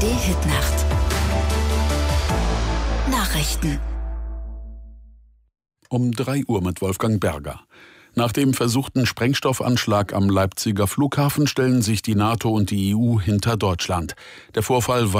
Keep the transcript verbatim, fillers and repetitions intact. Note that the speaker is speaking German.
Hitnacht. Nachrichten. Um drei Uhr mit Wolfgang Berger. Nach dem versuchten Sprengstoffanschlag am Leipziger Flughafen stellen sich die NATO und die E U hinter Deutschland. Der Vorfall war